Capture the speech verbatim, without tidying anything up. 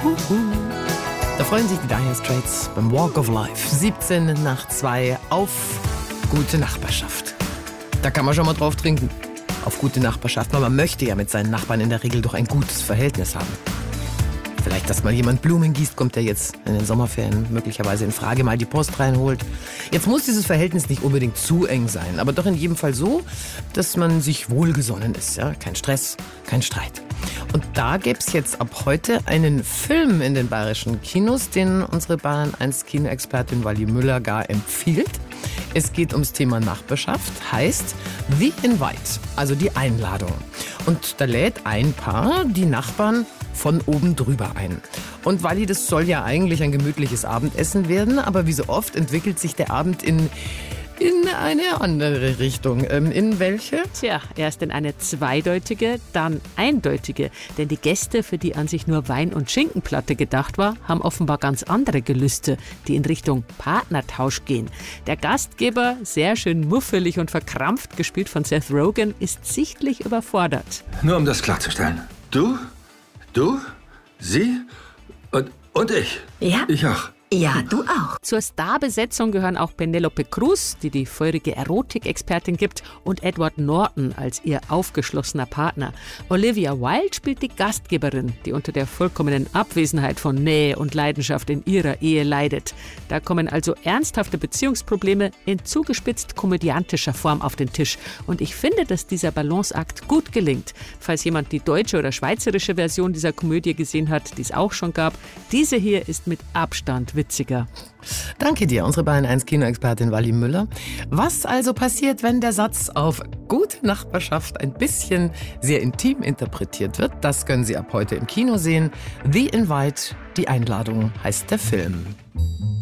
Da freuen sich die Dire Straits beim Walk of Life. siebzehn nach zwei auf gute Nachbarschaft. Da kann man schon mal drauf trinken. Auf gute Nachbarschaft. Aber man möchte ja mit seinen Nachbarn in der Regel doch ein gutes Verhältnis haben. Vielleicht, dass mal jemand Blumen gießt, kommt der jetzt in den Sommerferien möglicherweise in Frage, mal die Post reinholt. Jetzt muss dieses Verhältnis nicht unbedingt zu eng sein, aber doch in jedem Fall so, dass man sich wohlgesonnen ist. Ja? Kein Stress, kein Streit. Und da gäbe es jetzt ab heute einen Film in den bayerischen Kinos, den unsere Bayern eins Kinoexpertin Wally Müller gar empfiehlt. Es geht ums Thema Nachbarschaft, heißt The Invite, also die Einladung. Und da lädt ein Paar die Nachbarn von oben drüber ein. Und Wally, das soll ja eigentlich ein gemütliches Abendessen werden, aber wie so oft entwickelt sich der Abend in, in eine andere Richtung. Ähm, in welche? Tja, erst in eine zweideutige, dann eindeutige. Denn die Gäste, für die an sich nur Wein- und Schinkenplatte gedacht war, haben offenbar ganz andere Gelüste, die in Richtung Partnertausch gehen. Der Gastgeber, sehr schön muffelig und verkrampft, gespielt von Seth Rogen, ist sichtlich überfordert. Nur um das klarzustellen. Du, du, sie und, und ich. Ja. Ich auch. Ja, du auch. Zur Starbesetzung gehören auch Penelope Cruz, die die feurige Erotikexpertin gibt, und Edward Norton als ihr aufgeschlossener Partner. Olivia Wilde spielt die Gastgeberin, die unter der vollkommenen Abwesenheit von Nähe und Leidenschaft in ihrer Ehe leidet. Da kommen also ernsthafte Beziehungsprobleme in zugespitzt komödiantischer Form auf den Tisch. Und ich finde, dass dieser Balanceakt gut gelingt. Falls jemand die deutsche oder schweizerische Version dieser Komödie gesehen hat, die es auch schon gab, diese hier ist mit Abstand witziger. Danke dir, unsere Bayern eins Kinoexpertin Wally Müller. Was also passiert, wenn der Satz auf gute Nachbarschaft ein bisschen sehr intim interpretiert wird? Das können Sie ab heute im Kino sehen. The Invite, die Einladung heißt der Film.